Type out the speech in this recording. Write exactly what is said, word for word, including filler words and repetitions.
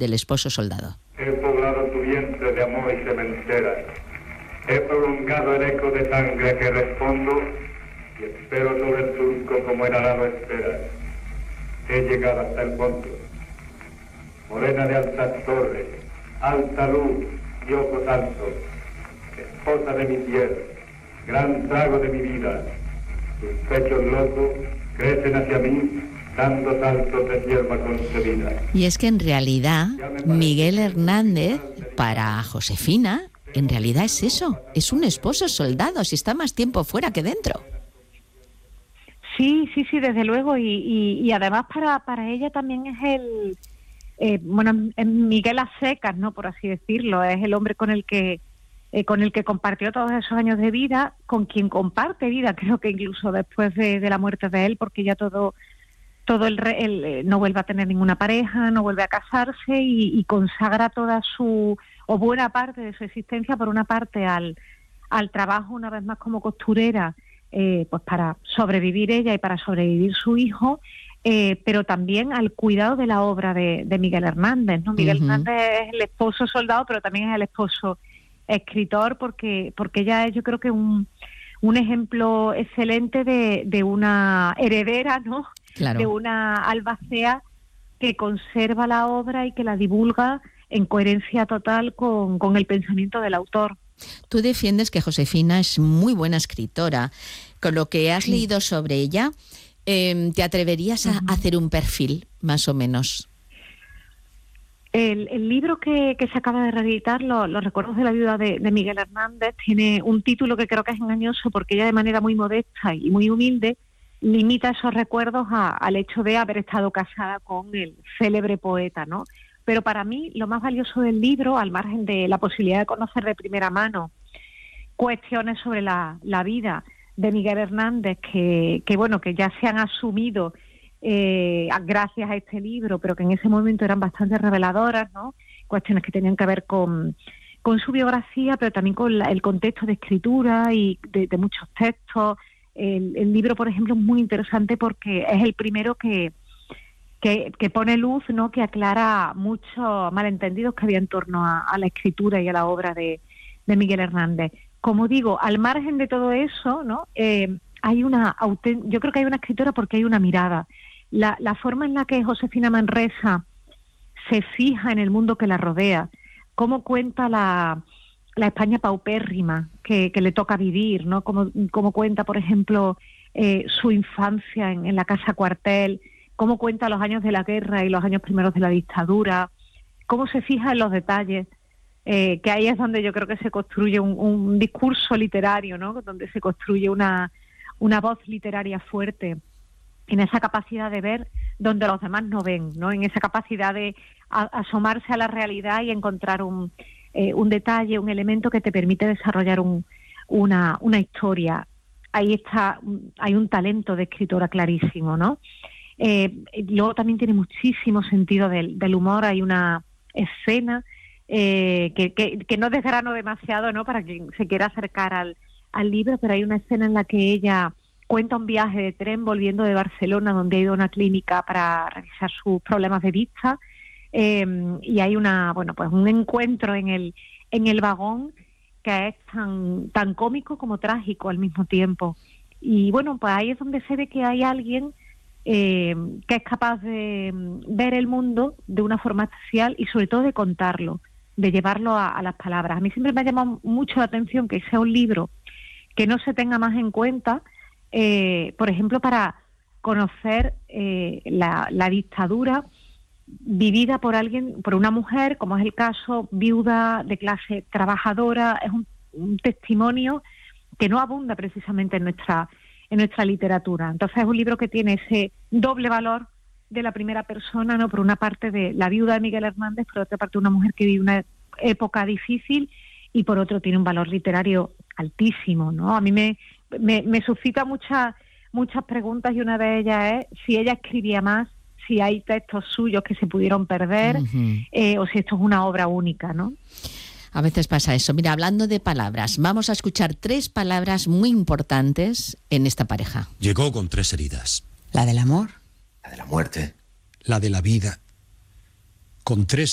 del esposo soldado. He poblado tu vientre de amor y sementera. He prolongado el eco de sangre que respondo y espero sobre el surco como el arado espera. He llegado hasta el fondo. Morena de altas torres, alta luz y ojos altos, esposa de mi piel, gran trago de mi vida. Tus pechos locos crecen hacia mí, dando saltos de hierba concebida. Y es que en realidad Miguel Hernández, para Josefina, en realidad es eso, es un esposo soldado, si está más tiempo fuera que dentro. Sí, sí, sí, desde luego, y, y, y además para, para ella también es el, eh, bueno, Miguel a secas, ¿no?, por así decirlo, es el hombre con el que eh, con el que compartió todos esos años de vida, con quien comparte vida, creo que incluso después de, de la muerte de él, porque ya todo todo el, el no vuelve a tener ninguna pareja, no vuelve a casarse y, y consagra toda su, o buena parte de su existencia, por una parte al, al trabajo, una vez más como costurera, eh, pues para sobrevivir ella y para sobrevivir su hijo, eh, pero también al cuidado de la obra de, de Miguel Hernández, ¿no? Miguel uh-huh. Hernández es el esposo soldado, pero también es el esposo escritor, porque, porque ella es, yo creo que un, un ejemplo excelente de, de una heredera, ¿no? Claro. De una albacea que conserva la obra y que la divulga en coherencia total con, con el pensamiento del autor. Tú defiendes que Josefina es muy buena escritora. Con lo que has sí. leído sobre ella, eh, ¿te atreverías a uh-huh. hacer un perfil, más o menos? El, el libro que, que se acaba de reeditar, Los, los recuerdos de la viuda de, de Miguel Hernández, tiene un título que creo que es engañoso, porque ella, de manera muy modesta y muy humilde, limita esos recuerdos a, al hecho de haber estado casada con el célebre poeta, ¿no? Pero para mí lo más valioso del libro, al margen de la posibilidad de conocer de primera mano cuestiones sobre la, la vida de Miguel Hernández, que, que bueno, que ya se han asumido eh, gracias a este libro, pero que en ese momento eran bastante reveladoras, ¿no? Cuestiones que tenían que ver con, con su biografía, pero también con la, el contexto de escritura y de, de muchos textos. El, el libro, por ejemplo, es muy interesante porque es el primero que, que, que pone luz, ¿no?, que aclara muchos malentendidos que había en torno a, a la escritura y a la obra de, de Miguel Hernández. Como digo, al margen de todo eso, ¿no?, eh, hay una yo creo que hay una escritora porque hay una mirada. La, la forma en la que Josefina Manresa se fija en el mundo que la rodea, cómo cuenta la... la España paupérrima que, que le toca vivir, ¿no? Como, como cuenta, por ejemplo, eh, su infancia en, en la casa cuartel, cómo cuenta los años de la guerra y los años primeros de la dictadura, cómo se fija en los detalles, eh, que ahí es donde yo creo que se construye un, un discurso literario, ¿no?, donde se construye una, una voz literaria fuerte, en esa capacidad de ver donde los demás no ven, ¿no?, en esa capacidad de a, asomarse a la realidad y encontrar un... Eh, un detalle, un elemento que te permite desarrollar un, una, una historia. Ahí está, hay un talento de escritora clarísimo, ¿no? Eh, luego también tiene muchísimo sentido del, del humor. Hay una escena eh, que, que, que no desgrano demasiado, ¿no?, para quien se quiera acercar al, al libro, pero hay una escena en la que ella cuenta un viaje de tren volviendo de Barcelona, donde ha ido a una clínica para revisar sus problemas de vista. Eh, y hay una bueno pues un encuentro en el en el vagón que es tan tan cómico como trágico al mismo tiempo, y bueno, pues ahí es donde se ve que hay alguien eh, que es capaz de ver el mundo de una forma especial y sobre todo de contarlo, de llevarlo a, a las palabras. A mí siempre me ha llamado mucho la atención que sea un libro que no se tenga más en cuenta, eh, por ejemplo, para conocer eh, la, la dictadura vivida por alguien, por una mujer, como es el caso, viuda, de clase trabajadora. Es un, un testimonio que no abunda precisamente en nuestra en nuestra literatura. Entonces es un libro que tiene ese doble valor de la primera persona, ¿no?, por una parte de la viuda de Miguel Hernández, por otra parte una mujer que vive una época difícil, y por otro tiene un valor literario altísimo, ¿no? A mí me, me, me suscita muchas muchas preguntas, y una de ellas es si ella escribía más, si hay textos suyos que se pudieron perder, uh-huh. eh, o si esto es una obra única, ¿no? A veces pasa eso. Mira, hablando de palabras, vamos a escuchar tres palabras muy importantes en esta pareja. Llegó con tres heridas. La del amor. La de la muerte. La de la vida. Con tres